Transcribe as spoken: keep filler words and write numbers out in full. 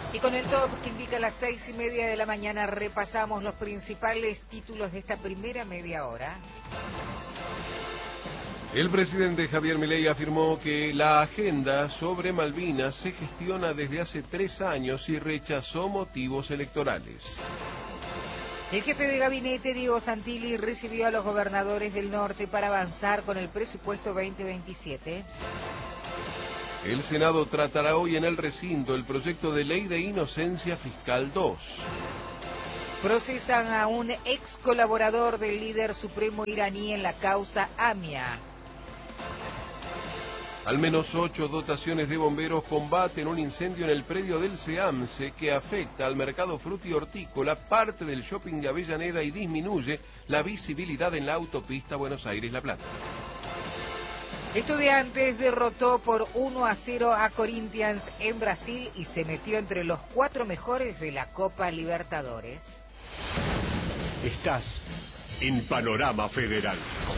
Y con el top que indica las seis y media de la mañana repasamos los principales títulos de esta primera media hora. El presidente Javier Milei afirmó que la agenda sobre Malvinas se gestiona desde hace tres años y rechazó motivos electorales. El jefe de gabinete, Diego Santilli, recibió a los gobernadores del norte para avanzar con el presupuesto veinte veintisiete. El Senado tratará hoy en el recinto el proyecto de ley de inocencia fiscal dos. Procesan a un ex colaborador del líder supremo iraní en la causa AMIA. Al menos ocho dotaciones de bomberos combaten un incendio en el predio del SEAMSE que afecta al mercado frutihortícola, parte del shopping de Avellaneda y disminuye la visibilidad en la autopista Buenos Aires-La Plata. Estudiantes derrotó por uno a cero a Corinthians en Brasil y se metió entre los cuatro mejores de la Copa Libertadores. Estás en Panorama Federal.